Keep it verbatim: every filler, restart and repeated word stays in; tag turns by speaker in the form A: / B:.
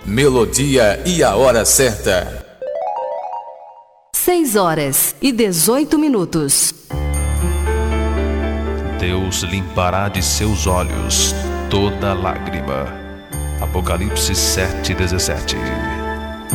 A: melodia e a hora certa.
B: seis horas e dezoito minutos.
C: Deus limpará de seus olhos toda lágrima. Apocalipse sete, dezessete.